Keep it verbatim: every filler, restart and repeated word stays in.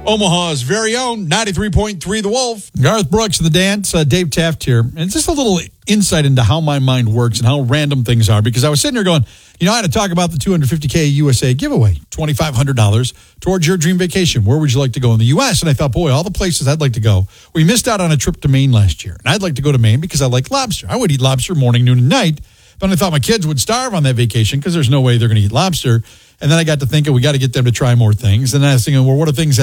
Omaha's very own ninety-three point three The Wolf. Garth Brooks and the Dance, uh, Dave Taft here. And it's just a little insight into how my mind works and how random things are, because I was sitting here going, you know, I had to talk about the two hundred fifty K U S A giveaway, twenty-five hundred dollars towards your dream vacation. Where would you like to go in the U S? And I thought, boy, all the places I'd like to go. We missed out on a trip to Maine last year. And I'd like to go to Maine because I like lobster. I would eat lobster morning, noon, and night. But I thought my kids would starve on that vacation because there's no way they're going to eat lobster. And then I got to thinking, we got to get them to try more things. And then I was thinking, well, what are things that